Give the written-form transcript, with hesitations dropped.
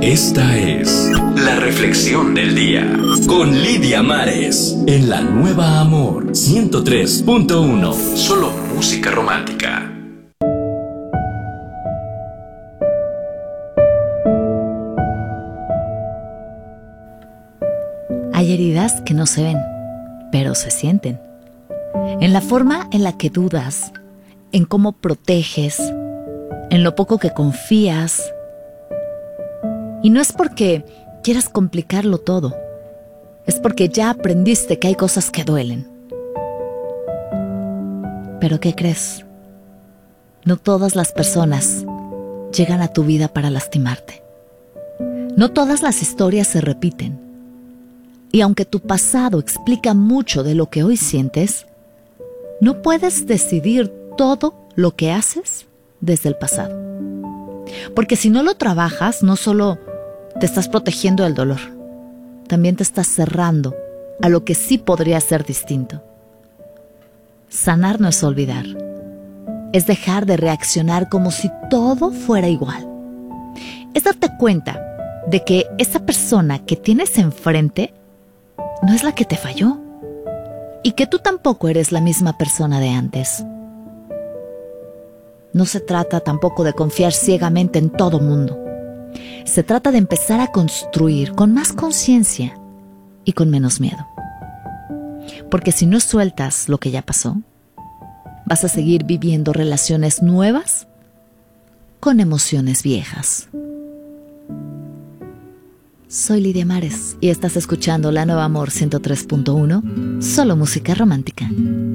Esta es la reflexión del día con Lidia Mares en la Nueva Amor 103.1. Solo música romántica. Hay heridas que no se ven, pero se sienten. En la forma en la que dudas, en cómo proteges, en lo poco que confías. Y no es porque quieras complicarlo todo, es porque ya aprendiste que hay cosas que duelen. Pero ¿qué crees? No todas las personas llegan a tu vida para lastimarte. No todas las historias se repiten. Y aunque tu pasado explica mucho de lo que hoy sientes, no puedes decidir todo lo que haces desde el pasado. Porque si no lo trabajas, no solo te estás protegiendo del dolor, también te estás cerrando a lo que sí podría ser distinto. Sanar no es olvidar, es dejar de reaccionar como si todo fuera igual. Es darte cuenta de que esa persona que tienes enfrente no es la que te falló y que tú tampoco eres la misma persona de antes. No se trata tampoco de confiar ciegamente en todo mundo. Se trata de empezar a construir con más conciencia y con menos miedo. Porque si no sueltas lo que ya pasó, vas a seguir viviendo relaciones nuevas con emociones viejas. Soy Lidia Mares y estás escuchando La Nueva Amor 103.1, solo música romántica.